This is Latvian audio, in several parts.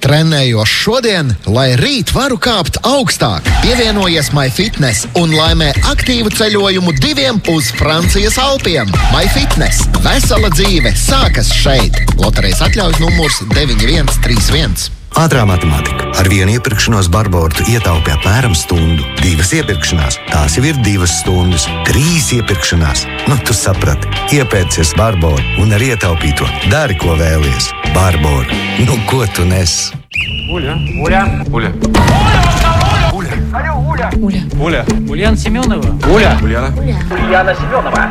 Trenējos šodien, lai rīt varu kāpt augstāk. Pievienojies MyFitness un laimē aktīvu ceļojumu 2 uz Francijas Alpiem. MyFitness. Vesela dzīve sākas šeit. Loterejas atļaujas numurs 9131. Ātrā matemātika. Ar vienu iepirkšanos Barboru ietaupi apmēram stundu. 2 iepirkšanās, tās jau ir 2 stundas. 3 iepirkšanās, tu saprati. Iepērcies Barboru un ar ietaupīto dari, ko vēlies. Barboru, ko tu nes? Уля. Ульяна Семенова. Ульяна Семенова.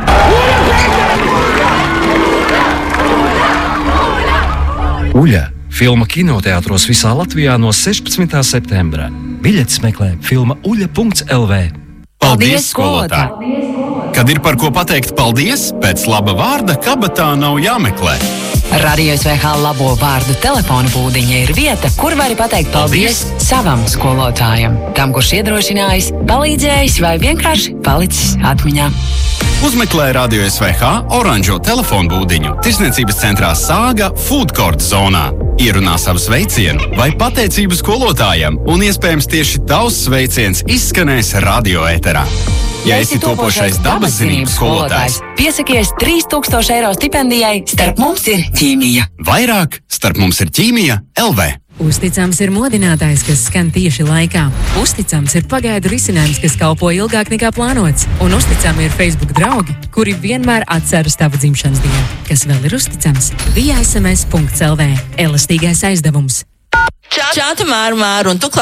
Uļa. Filma kinoteātros visā Latvijā no 16. septembra. Biļetes meklē filma.uļa.lv. Paldies, skolotāji! Kad ir par ko pateikt paldies, pēc laba vārda kabatā nav jāmeklē. Radio SVH labo vārdu telefona būdiņa ir vieta, kur vari pateikt paldies savam skolotājam. Tam, kurš iedrošinājis, palīdzējis vai vienkārši palicis atmiņā. Uzmeklē Radio SVH oranžo telefonu būdiņu Tirsniecības centrā Sāga Food Court zonā. Ierunā savu sveicienu vai pateicību skolotājam, un iespējams tieši tavs sveiciens izskanēs radio ēterā. Ja esi topošais dabas zinību skolotājs, piesakies 3000 eiro stipendijai Starp mums ir ķīmija. Vairāk Starp mums ir ķīmija LV. Uzticams ir modinātājs, kas skan tieši laikā. Uzticams ir pagaidu risinājums, kas kalpo ilgāk nekā plānots. Un uzticami ir Facebook draugi, kuri vienmēr atceras tavu dzimšanas dienu. Kas vēl ir uzticams? VSMS.LV. Elastīgais aizdevums. Čāta māru, un tu